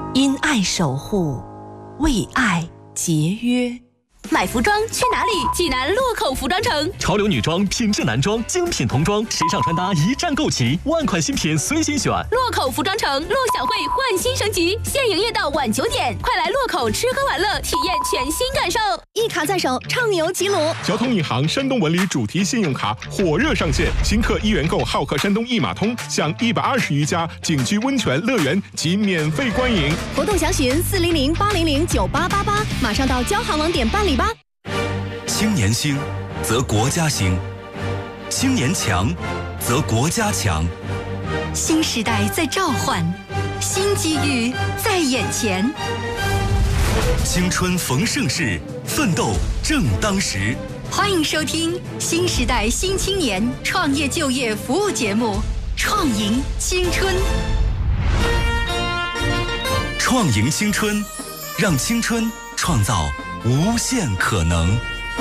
因爱守护，为爱节约。 买服装去哪里？济南洛口服装城， 潮流女装、品质男装、精品童装，时尚穿搭一站购齐，万款新品随心选。 洛口服装城，陆小慧焕新升级，现营业到晚9点，快来洛口吃喝玩乐，体验全新感受。 一卡在手，畅游齐鲁。 交通银行山东文旅主题信用卡火热上线，新客1元购浩客山东一码通，享120余家景区温泉乐园及免费观影。 活动详询400-800-9888，马上到交行网点办理吧。 青年兴，则国家兴；青年强，则国家强。 新时代在召唤，新机遇在眼前。 青春逢盛世，奋斗正当时。 欢迎收听新时代新青年创业就业服务节目《创迎青春》。 创迎青春，让青春创造无限可能。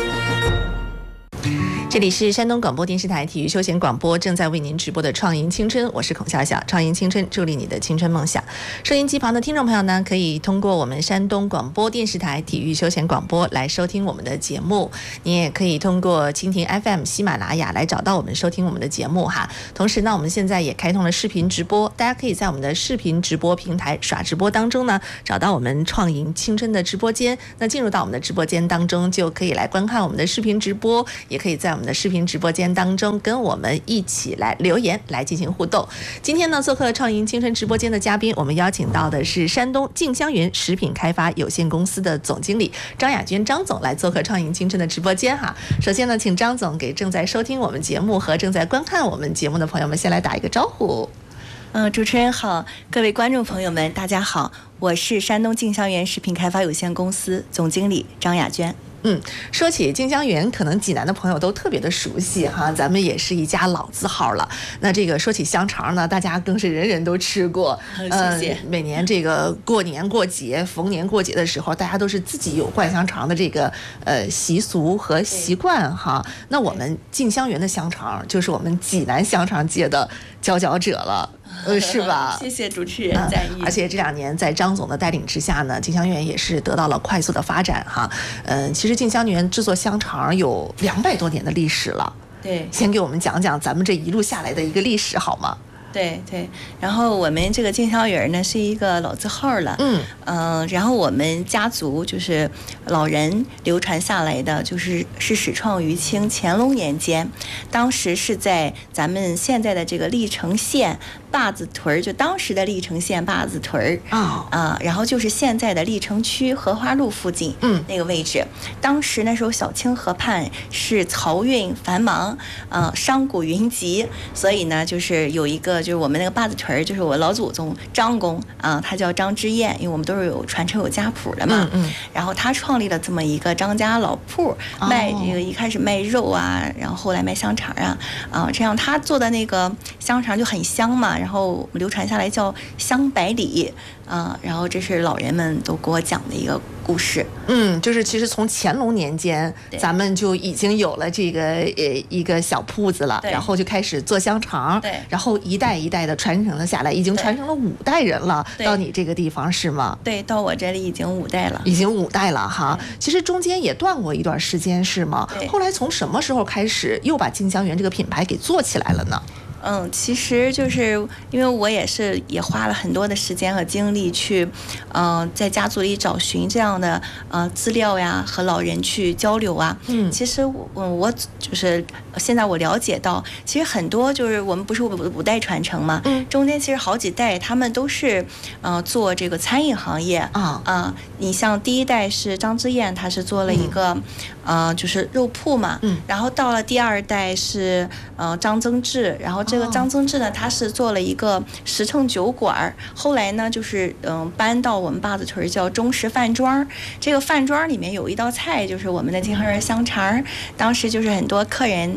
这里是山东广播电视台体育休闲广播正在为您直播的创迎青春，我是孔笑笑。创迎青春，助力你的青春梦想。收音机旁的听众朋友呢，可以通过我们山东广播电视台体育休闲广播来收听我们的节目，你也可以通过蜻蜓 FM、喜马拉雅来找到我们，收听我们的节目哈。同时呢，我们现在也开通了视频直播，大家可以在我们的视频直播平台耍直播当中呢，找到我们创迎青春的直播间。那进入到我们的直播间当中，就可以来观看我们的视频直播，也可以在我们的视频直播间当中跟我们一起来留言来进行互动。今天呢，做客创迎青春直播间的嘉宾，我们邀请到的是山东静香园食品开发有限公司的总经理张雅娟张总来做客创迎青春的直播间哈。首先呢，请张总给正在收听我们节目和正在观看我们节目的朋友们先来打一个招呼。 主持人好，各位观众朋友们，大家好，我是山东静香园食品开发有限公司总经理张雅娟。 说起静香园，可能济南的朋友都特别的熟悉哈，咱们也是一家老字号了。那这个说起香肠呢，大家更是人人都吃过。 谢谢。 每年这个过年过节、逢年过节的时候，大家都是自己有灌香肠的这个习俗和习惯哈。那我们静香园的香肠就是我们济南香肠界的佼佼者了。是吧？ 谢谢主持人赞誉。 而且这2年在张总的带领之下呢，静香园也是得到了快速的发展哈。其实静香园制作香肠有200多年的历史了。 对， 先给我们讲讲咱们这一路下来的一个历史好吗？ 对，然后我们这个静香园呢是一个老字号了，然后我们家族就是老人流传下来的，是始创于清乾隆年间，当时是在咱们现在的这个历城县坝子屯，就当时的历城县坝子屯然后就是现在的历城区荷花路附近，那个位置。当时那时候小清河畔是漕运繁忙，商贾云集，所以呢就是有一个就是我们那个坝子屯，就是我老祖宗张公他叫张之燕，因为我们都是有传承有家谱的嘛，然后他创立了这么一个张家老铺，卖这个一开始卖肉啊，然后后来卖香肠这样他做的那个香肠就很香嘛，然后流传下来叫香百里然后这是老人们都给我讲的一个故事。 就是其实从乾隆年间咱们就已经有了这个一个小铺子了，然后就开始做香肠，然后一代一代的传承了下来，已经传承了5代人了。到你这个地方是吗？ 对，到我这里已经5代了。 已经5代了哈。其实中间也断过一段时间是吗？后来从什么时候开始又把静香园这个品牌给做起来了呢？ 其实就是因为我也花了很多的时间和精力去，在家族里找寻这样的资料呀，和老人去交流啊。其实我就是现在我了解到，其实很多就是我们不是5代传承嘛，中间其实好几代他们都是做这个餐饮行业你像第1代是张之燕，他是做了一个就是肉铺嘛，然后到了第2代是张增志，然后这个张增志呢，他是做了一个10乘酒馆，后来呢就是搬到我们坝子屯叫中式饭庄。这个饭庄里面有一道菜就是我们的静香园香肠，当时就是很多客人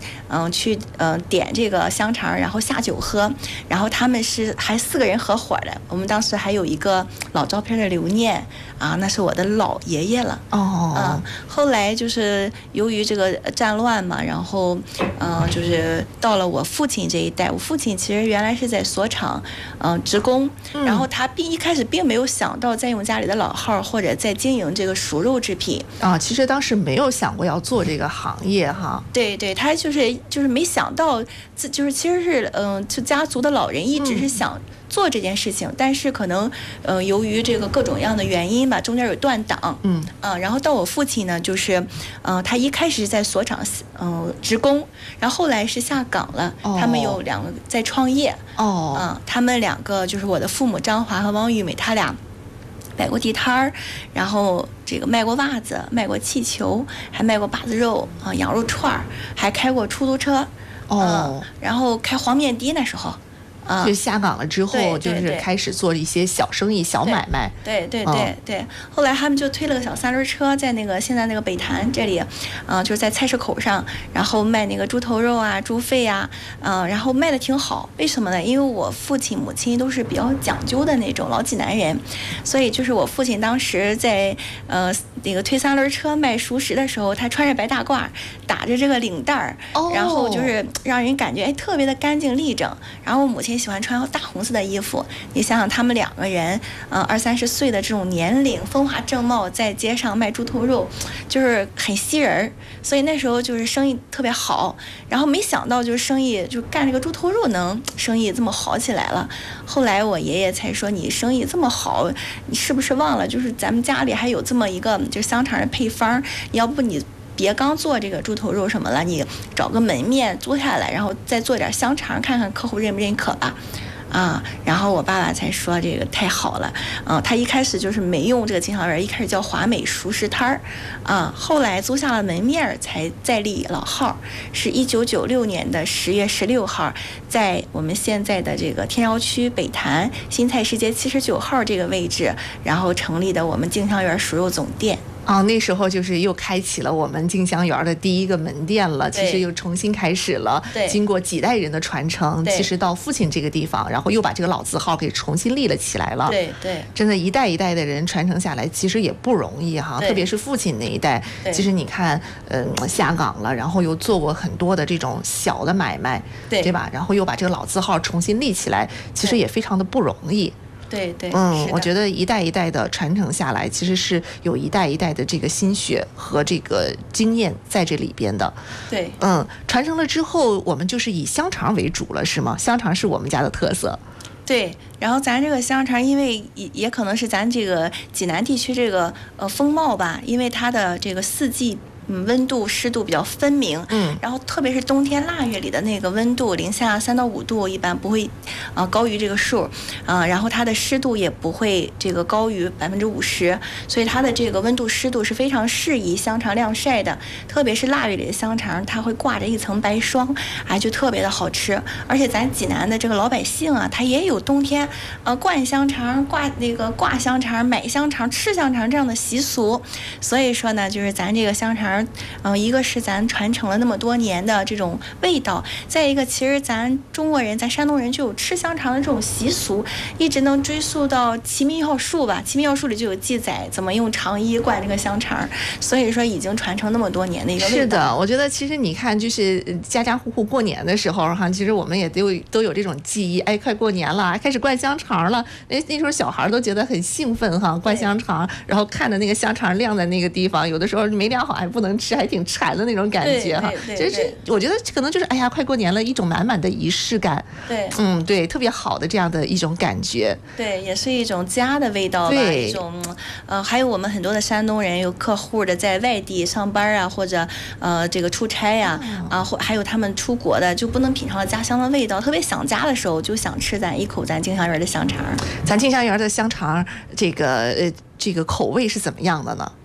去点这个香肠，然后下酒喝，然后他们是还4个人合伙的。我们当时还有一个老照片的留念啊，那是我的老爷爷了。后来就是由于这个战乱嘛，然后就是到了我父亲这一代，我父亲其实原来是在锁厂职工，然后他一开始并没有想到再用家里的老号或者再经营这个熟肉制品啊，其实当时没有想过要做这个行业哈。 对，他就是没想到，就是其实是就家族的老人一直是想做这件事情，但是可能由于这个各种各样的原因吧，中间有断档，然后到我父亲呢，就是他一开始是在锁厂职工，然后后来是下岗了，他们有2个在创业，他们2个就是我的父母张华和汪玉美，他俩摆过地摊儿，然后这个卖过袜子，卖过气球，还卖过把子肉羊肉串儿，还开过出租车，然后开黄面的那时候。 就下岗了之后，就是开始做一些小生意、小买卖。 对。后来他们就推了个小3轮车，在那个现在那个北坛这里，就是在菜市口上，然后卖那个猪头肉啊、猪肺啊，然后卖的挺好。为什么呢？因为我父亲、母亲都是比较讲究的那种老济南人，所以就是我父亲当时在那个推3轮车卖熟食的时候，他穿着白大褂，打着这个领带儿，然后就是让人感觉特别的干净利整。然后我母亲喜欢穿大红色的衣服，你想想他们2个人，20-30岁的这种年龄，风华正茂，在街上卖猪头肉，就是很吸人。所以那时候就是生意特别好，然后没想到就是生意就干这个猪头肉生意这么好起来了。后来我爷爷才说，你生意这么好，你是不是忘了就是咱们家里还有这么一个就是香肠的配方，要不你别刚做这个猪头肉什么了，你找个门面租下来，然后再做点香肠，看看客户认不认可吧。然后我爸爸才说这个太好了，他一开始就是没用这个金香园，一开始叫华美熟食摊儿，后来租下了门面才再立老号，是1996年的10月16号，在我们现在的这个天桥区北坛新菜市街79号这个位置，然后成立的我们金香园熟肉总店。 那时候就是又开启了我们金香园的第一个门店了，其实又重新开始了。经过几代人的传承，其实到父亲这个地方，然后又把这个老字号给重新立了起来了。 对， 真的，一代一代的人传承下来，其实也不容易哈。特别是父亲那一代，其实你看，下岗了，然后又做过很多的这种小的买卖，对吧？然后又把这个老字号重新立起来，其实也非常的不容易。 对， 我觉得一代一代的传承下来，其实是有一代一代的这个心血和这个经验在这里边的。 对， 传承了之后，我们就是以香肠为主了，是吗？香肠是我们家的特色。 对，然后咱这个香肠，因为也可能是咱这个济南地区这个风貌吧，因为它的这个4季。温度湿度比较分明，然后特别是冬天腊月里的那个温度零下3到5度，一般不会高于这个数，然后它的湿度也不会这个高于50%，所以它的这个温度湿度是非常适宜香肠晾晒的，特别是腊月里的香肠，它会挂着一层白霜，就特别的好吃。而且咱济南的这个老百姓啊，他也有冬天灌香肠、挂香肠、买香肠、吃香肠这样的习俗，所以说呢，就是咱这个香肠。一个是咱传承了那么多年的这种味道，再一个其实咱中国人，咱山东人就有吃香肠的这种习俗，一直能追溯到《齐民要术》吧，《齐民要术》里就有记载怎么用肠衣灌这个香肠，所以说已经传承那么多年的一个味道。 是的，我觉得其实你看，就是家家户户过年的时候哈，其实我们也都有这种记忆，快过年了，开始灌香肠了，那时候小孩都觉得很兴奋哈，灌香肠，然后看着那个香肠晾在那个地方，有的时候没晾好还不能吃，还挺馋的那种感觉哈。就是我觉得可能就是快过年了，一种满满的仪式感。对，特别好的这样的一种感觉。 对，也是一种家的味道吧，一种还有我们很多的山东人有客户的在外地上班啊，或者这个出差呀，还有他们出国的就不能品尝家乡的味道，特别想家的时候就想吃一口咱金香园的香肠。 咱金香园的香肠这个口味是怎么样的呢？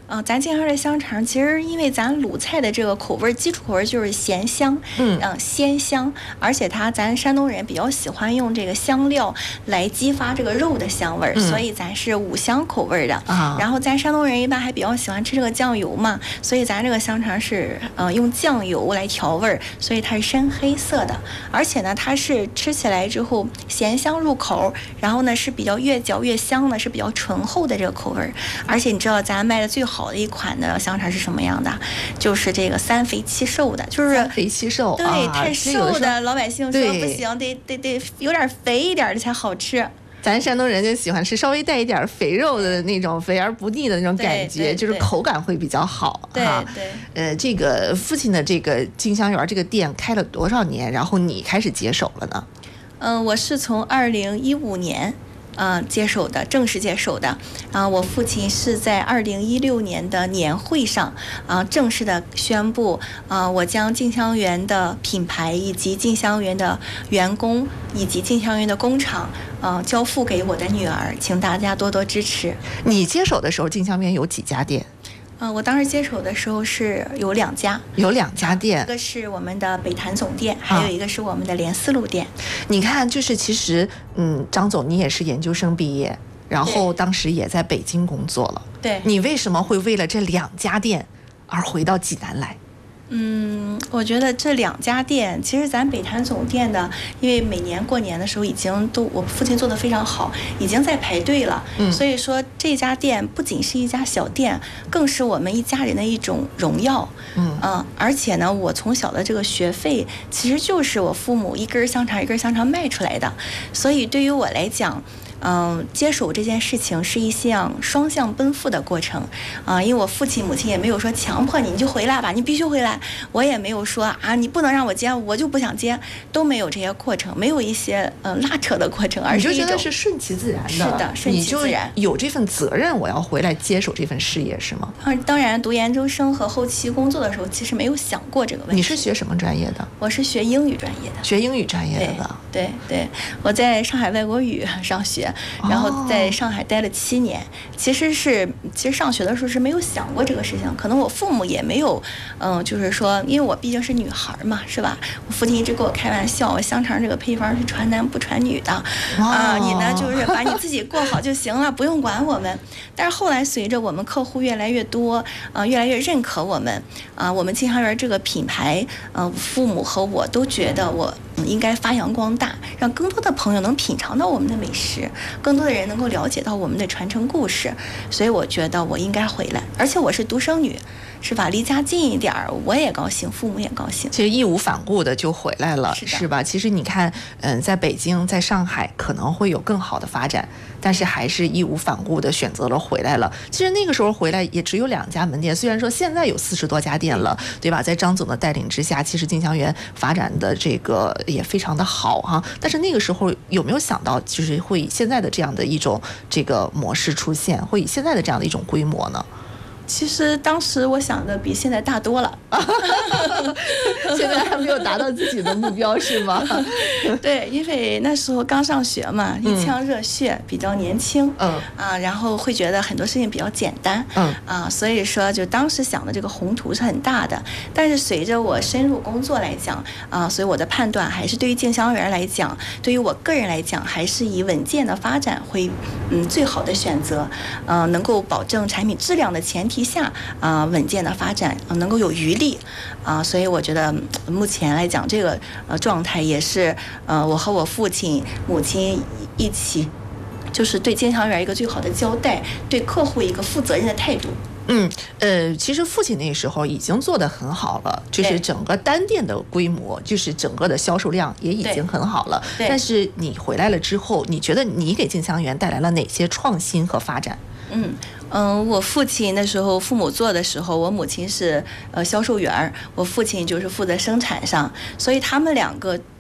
咱静香园的香肠，其实因为咱鲁菜的这个口味，基础口味就是咸香，鲜香，而且咱山东人比较喜欢用这个香料来激发这个肉的香味，所以咱是五香口味的。然后咱山东人一般还比较喜欢吃这个酱油嘛，所以咱这个香肠是用酱油来调味，所以它是深黑色的，而且呢，它是吃起来之后咸香入口，然后呢是比较越嚼越香的，是比较醇厚的这个口味。而且你知道咱卖的最好的一款的香肠是什么样的？就是这个3肥7瘦的，就是 3肥7瘦， 对，太瘦的老百姓说不行，得有点肥一点的才好吃。 咱山东人就喜欢吃稍微带一点肥肉的那种肥而不腻的那种感觉，就是口感会比较好。 对， 这个父亲的这个静香园这个店开了多少年？然后你开始接手了呢？ 我是从2015年。正式接手的。我父亲是在2016年的年会上，正式的宣布，我将静香园的品牌以及静香园的员工以及静香园的工厂，交付给我的女儿，请大家多多支持。 你接手的时候，静香园有几家店？ 我当时接手的时候是有2家， 店， 一个是我们的北坛总店，还有一个是我们的联4路店。 你看，就是其实，张总你也是研究生毕业，然后当时也在北京工作了。 对， 你为什么会为了这2家店而回到济南来？ 我觉得这2家店，其实咱北坛总店的，因为每年过年的时候已经我父亲做得非常好，已经在排队了。所以说这家店不仅是一家小店，更是我们一家人的一种荣耀。而且呢，我从小的这个学费，其实就是我父母一根香肠卖出来的，所以对于我来讲。接手这件事情是一项双向奔赴的过程，因为我父亲母亲也没有说强迫你就回来吧，你必须回来，我也没有说你不能让我接，我就不想接，都没有这些过程，没有一些拉扯的过程，而是一种你就觉得是顺其自然的， 是的，顺其自然， 你就有这份责任，我要回来接手这份事业，是吗？ 当然，读研究生和后期工作的时候，其实没有想过这个问题。 你是学什么专业的？ 我是学英语专业的。 学英语专业的。 对，我在上海外国语上学，然后在上海待了7年。其实上学的时候是没有想过这个事情，可能我父母也没有，就是说，因为我毕竟是女孩嘛，是吧？我父亲一直跟我开玩笑，香肠这个配方是传男不传女的，你呢就是把你自己过好就行了，不用管我们。但是后来随着我们客户越来越多，越来越认可我们，我们静香园这个品牌，父母和我都觉得我应该发扬光大，让更多的朋友能品尝到我们的美食，更多的人能够了解到我们的传承故事，所以我觉得我应该回来，而且我是独生女，是吧？离家近一点，我也高兴，父母也高兴。 其实义无反顾的就回来了，是吧？其实你看，在北京、在上海可能会有更好的发展，但是还是义无反顾的选择了回来了。其实那个时候回来也只有2家门店，虽然说现在有40多家店了，对吧？在张总的带领之下，其实静香园发展的这个也非常的好哈。但是那个时候有没有想到，就是会以现在的这样的一种这个模式出现，会以现在的这样的一种规模呢？ 其实当时我想的比现在大多了， 现在还没有达到自己的目标是吗？ 对，因为那时候刚上学嘛，一腔热血，比较年轻，然后会觉得很多事情比较简单，所以说就当时想的这个宏图是很大的。但是随着我深入工作来讲，所以我的判断还是对于静香园来讲，对于我个人来讲，还是以稳健的发展会最好的选择，能够保证产品质量的前提下，稳健的发展，能够有余力，所以我觉得目前来讲，这个状态也是我和我父亲、母亲一起，就是对静香园一个最好的交代，对客户一个负责任的态度。 其实父亲那时候已经做得很好了，就是整个单店的规模，就是整个的销售量也已经很好了。但是你回来了之后，你觉得你给静香园带来了哪些创新和发展？ 我父亲那时候父母做的时候，我母亲是销售员，我父亲就是负责生产上，所以他们2个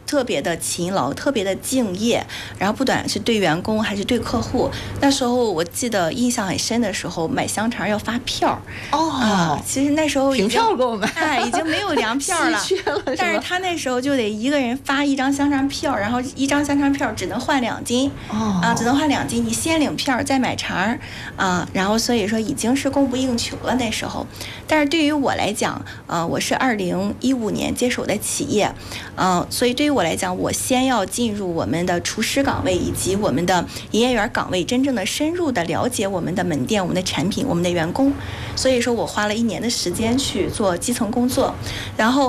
特别的勤劳，特别的敬业，然后不管是对员工还是对客户。那时候我记得印象很深的时候，买香肠要发票其实那时候凭票给我们， 已经没有粮票了，但是他那时候就得一个人发1张香肠票，然后1张香肠票只能换2斤只能换2斤，你先领票再买肠然后所以说已经是供不应求了那时候。但是对于我来讲，我是2015年接手的企业，所以对于我来讲，我先要进入我们的厨师岗位以及我们的营业员岗位，真正的深入的了解我们的门店、我们的产品、我们的员工。所以说我花了1年的时间去做基层工作，然后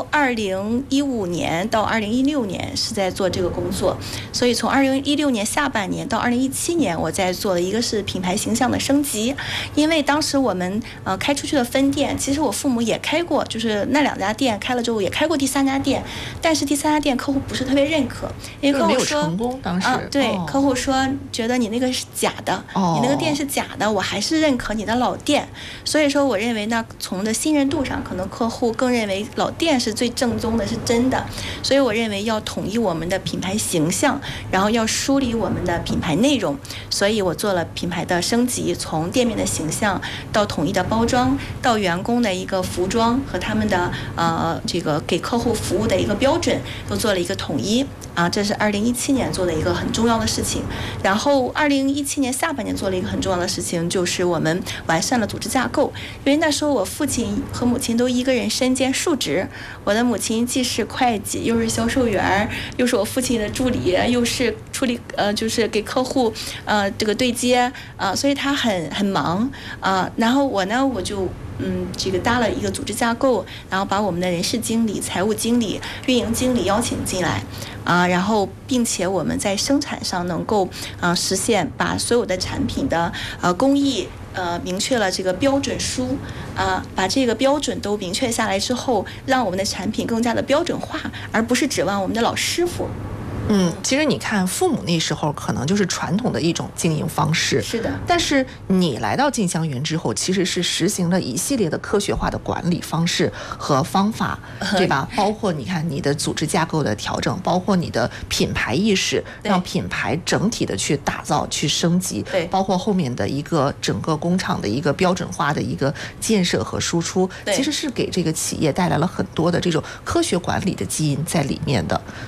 2015年到2016年是在做这个工作，所以从2016年下半年到2017年，我在做的一个是品牌形象的升级。因为当时我们开出去的分店，其实我父母也开过，就是那2家店开了之后也开过第3家店，但是第3家店客户不是特别认可，因为客户说没有成功，当时对客户说觉得你那个是假的，你那个店是假的，我还是认可你的老店。所以说我认为呢，从的信任度上，可能客户更认为老店是最正宗的，是真的。所以我认为要统一我们的品牌形象，然后要梳理我们的品牌内容。所以我做了品牌的升级，从店面的形象到统一的包装，到员工的一个服装和他们的这个给客户服务的一个标准，都做了一个统一这是2017年做的一个很重要的事情。然后2017年下半年做了一个很重要的事情，就是我们完善了组织架构。因为那时候我父亲和母亲都一个人身兼数职，我的母亲既是会计，又是销售员，又是我父亲的助理，又是处理就是给客户这个对接所以她很忙然后我呢，我就这个搭了一个组织架构，然后把我们的人事经理、财务经理、运营经理邀请进来然后并且我们在生产上能够实现把所有的产品的工艺明确了这个标准书把这个标准都明确下来之后，让我们的产品更加的标准化，而不是指望我们的老师傅。 其实你看，父母那时候可能就是传统的一种经营方式， 是的。 但是你来到静香园之后，其实是实行了一系列的科学化的管理方式和方法，对吧？包括你看你的组织架构的调整，包括你的品牌意识，让品牌整体的去打造、去升级， 对， 包括后面的一个整个工厂的一个标准化的一个建设和输出，其实是给这个企业带来了很多的这种科学管理的基因在里面的。